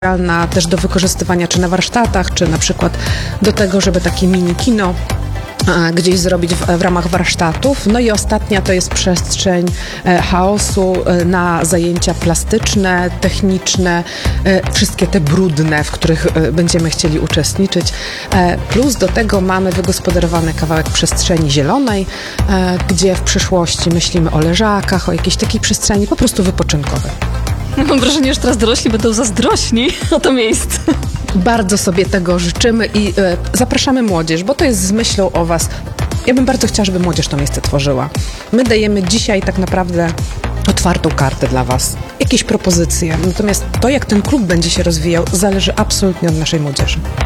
też do wykorzystywania czy na warsztatach, czy na przykład do tego, żeby takie mini kino gdzieś zrobić w ramach warsztatów. No i ostatnia to jest przestrzeń chaosu na zajęcia plastyczne, techniczne, wszystkie te brudne, w których będziemy chcieli uczestniczyć. Plus do tego mamy wygospodarowany kawałek przestrzeni zielonej, gdzie w przyszłości myślimy o leżakach, o jakiejś takiej przestrzeni po prostu wypoczynkowej. Mam wrażenie, że teraz dorośli będą zazdrośni o to miejsce. Bardzo sobie tego życzymy i zapraszamy młodzież, bo to jest z myślą o Was. Ja bym bardzo chciała, żeby młodzież to miejsce tworzyła. My dajemy dzisiaj tak naprawdę otwartą kartę dla Was, jakieś propozycje. Natomiast to, jak ten klub będzie się rozwijał, zależy absolutnie od naszej młodzieży.